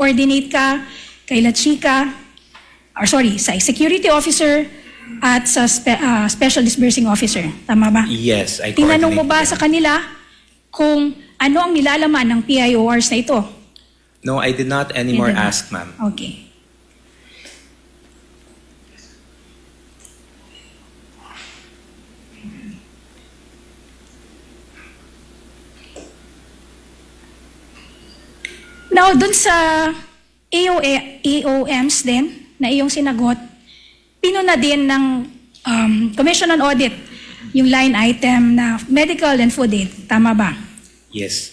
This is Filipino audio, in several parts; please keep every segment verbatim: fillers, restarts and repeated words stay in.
nakipag-coordinate ka kay La Chica, or sorry, sa security officer at sa spe, uh, special disbursing officer. Tama ba? Yes, I Tinanong mo ba coordinate sa them. kanila kung ano ang nilalaman ng P I O Rs na ito? No, I did not anymore You did not. ask, ma'am. Okay. Now, dun sa A O Ms din na iyong sinagot, pinuna din ng um, Commission on Audit yung line item na medical and food aid. Tama ba? Yes.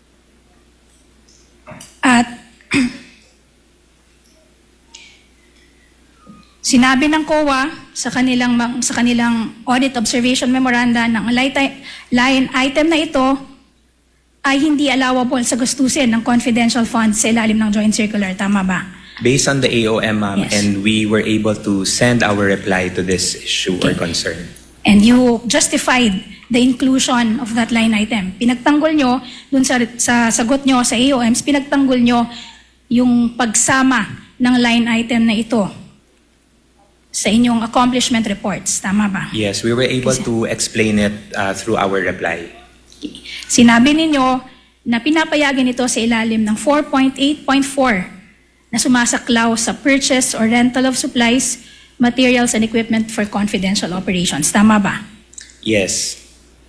At sinabi ng C O A sa kanilang sa kanilang audit observation memoranda ng line item na ito ay hindi allowable sa gastusin ng confidential funds sa ilalim ng joint circular. Tama ba? Based on the A O M, ma'am, Yes. and we were able to send our reply to this issue or Okay. concern. And you justified the inclusion of that line item. Pinagtanggol nyo, dun sa, sa sagot nyo sa A O Ms, pinagtanggol nyo yung pagsama ng line item na ito sa inyong accomplishment reports. Tama ba? Yes, we were able Kasi- to explain it uh, through our reply. Sinabi ninyo na pinapayagan ito sa ilalim ng four point eight point four na sumasaklaw sa purchase or rental of supplies, materials, and equipment for confidential operations. Tama ba? Yes.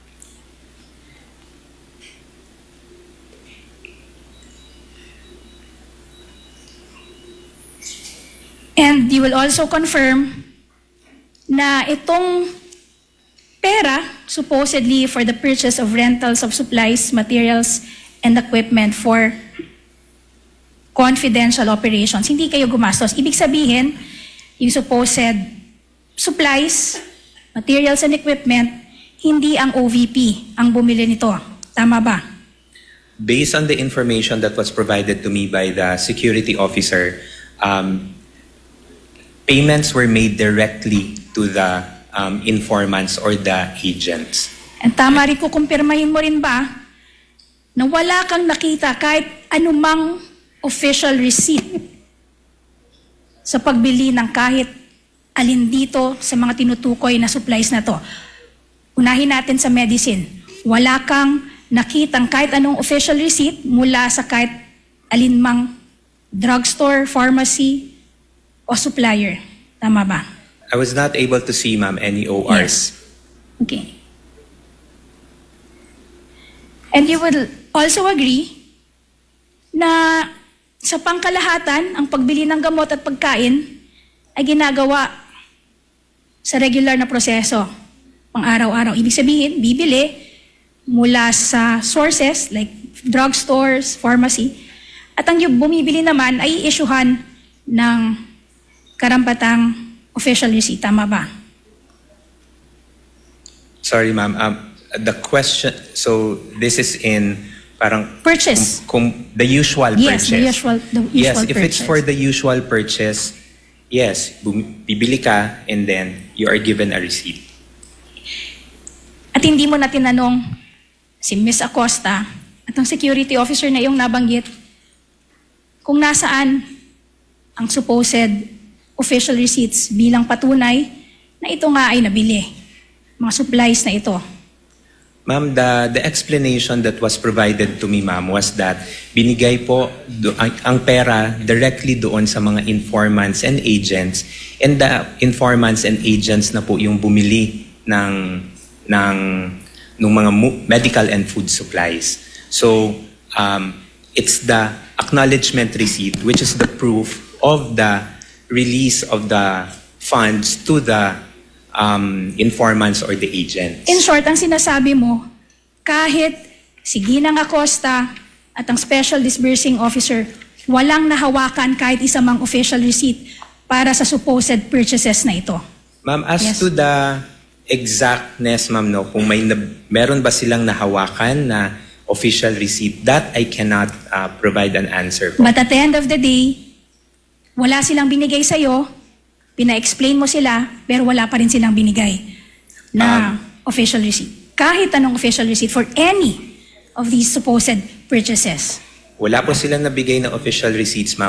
And you will also confirm na itong pera, supposedly for the purchase of rentals of supplies, materials, and equipment for confidential operations, hindi kayo gumastos. Ibig sabihin, yung supposed supplies, materials, and equipment, hindi ang O V P ang bumili nito. Tama ba? Based on the information that was provided to me by the security officer, um, payments were made directly to the um, informants or the agents. And tama rin ko, kumpirmahin mo rin ba na wala kang nakita kahit anumang official receipt sa pagbili ng kahit alin dito sa mga tinutukoy na supplies na to. Unahin natin sa medicine. Wala kang nakitang kahit anong official receipt mula sa kahit alinmang drugstore, pharmacy, o supplier. Tama ba? I was not able to see, ma'am, any O Rs. Yes. Okay. And you will also agree na sa pangkalahatan, ang pagbili ng gamot at pagkain ay ginagawa sa regular na proseso, pang araw-araw. Ibig sabihin, bibili mula sa sources like drugstores, pharmacy, at ang yung bumibili naman ay i-issuehan ng karampatang official receipt. Tama ba? Sorry, ma'am. Um, the question, so this is in parang Purchase. Kung, kung the usual Yes, purchase. the usual, the usual Yes, if purchase. it's for the usual purchase, yes, bum- bibili ka and then you are given a receipt. At hindi mo na tinanong si Miss Acosta at ang security officer na iyong nabanggit kung nasaan ang supposed official receipts bilang patunay na ito nga ay nabili. Mga supplies na ito. Ma'am, the, the explanation that was provided to me, ma'am, was that binigay po do, ang, ang pera directly doon sa mga informants and agents, and the informants and agents na po yung bumili ng, ng, ng mga medical and food supplies. So, um, it's the acknowledgement receipt, which is the proof of the release of the funds to the um, informants or the agents. In short, ang sinasabi mo, kahit si Ginang Acosta at ang Special Disbursing Officer, walang nahawakan kahit isa mang official receipt para sa supposed purchases na ito. Ma'am, as Yes. to the exactness, ma'am, no, kung may na, meron ba silang nahawakan na official receipt, that I cannot uh, provide an answer for. But at the end of the day, wala silang binigay sa'yo, pina-explain mo sila, pero wala pa rin silang binigay na official receipt. Kahit anong official receipt for any of these supposed purchases. Wala po silang nabigay na official receipts, ma'am.